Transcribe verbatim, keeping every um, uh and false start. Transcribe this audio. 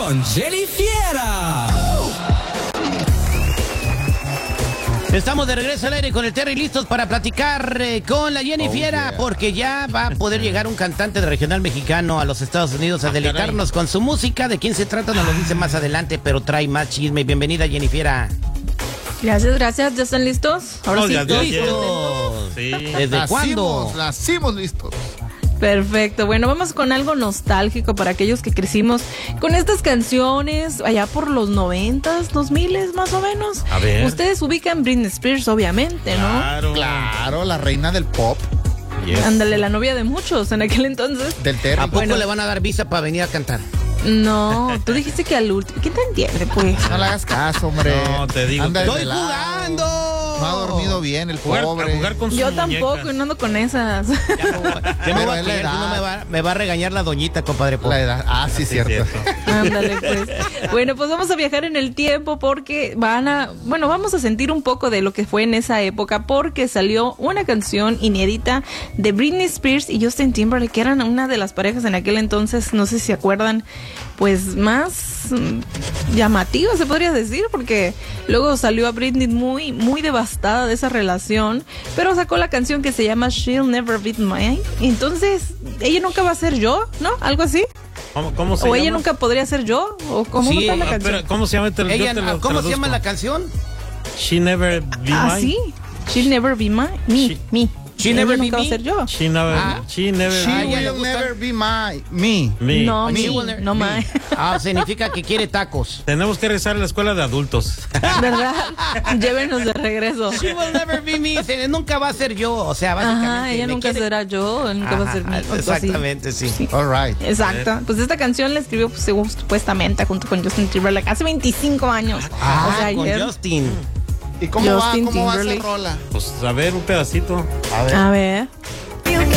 con Jenny Fiera. Estamos de regreso al aire con el Terry, listos para platicar eh, con la Jenny Oh, Fiera, yeah. porque ya va a poder llegar un cantante de regional mexicano a los Estados Unidos a deleitarnos con su música. ¿De quién se trata? Nos lo dice más adelante, pero trae más chisme. Bienvenida, Jenny Fiera. Gracias, gracias. ¿Ya están listos? Ahora Oh, sí. ya, ya, ¿listos? ¡Listos! Sí. ¿Desde Nacimos, cuándo? Nacimos listos. Perfecto. Bueno, vamos con algo nostálgico para aquellos que crecimos con estas canciones allá por los noventas, dos miles más o menos. A ver. Ustedes ubican Britney Spears, obviamente, ¿no? Claro. Claro, la reina del pop, Yes. Ándale, la novia de muchos en aquel entonces. del Terry. ¿A poco Bueno. le van a dar visa para venir a cantar? No, tú dijiste que al último. ¿Quién te entiende, pues? No le hagas caso, hombre. No, te digo, Anda te- ¡Estoy desvelado. jugando! No ha dormido bien el Jugar, pobre. a jugar con sus Yo muñecas. tampoco, no ando con esas. Ya no, ya me Pero va a es la creer, si no edad. me va, me va a regañar la doñita, compadre. por- La edad. Ah, sí, Sí, cierto. Ándale, pues. Bueno, pues vamos a viajar en el tiempo porque van a, bueno, vamos a sentir un poco de lo que fue en esa época porque salió una canción inédita de Britney Spears y Justin Timberlake, que eran una de las parejas en aquel entonces, no sé si se acuerdan, pues más mm, llamativa, se podría decir, porque luego salió a Britney muy, muy devastada de esa relación, pero sacó la canción que se llama She'll Never Be Mine. Entonces, ella nunca va a ser yo, ¿no? Algo así. ¿Cómo, cómo se O llama? ella nunca podría ser yo, o cómo Sí, está la Ah, canción. pero, ¿cómo se llama? Te- yo Ella, te lo ¿Cómo se llama traduzco. la canción? She never be Ah, mine. sí. She'll never be my, me, She- me. She Ella never be nunca va a me? ser yo. She never, Ah. she never She Ah, ya le will gusta. never be my, me. me. No, Me me, will never- no me. my. Ah, significa que quiere tacos. Tenemos que regresar a la escuela de adultos. ¿Verdad? Llévenos de regreso. She will never be me. Se- Nunca va a ser yo. O sea, básicamente. Ajá, ella me nunca quiere- será yo, nunca va a ser Ajá, mi. algo así. exactamente, sí. All right. Exacto. Pues esta canción la escribió pues, según, supuestamente junto con Justin Timberlake hace veinticinco años. Ah, o sea, con ayer. Justin. ¿Y cómo Justin va? ¿Cómo va esa Timberlake. rola? Pues a ver, un pedacito. A ver. A ver.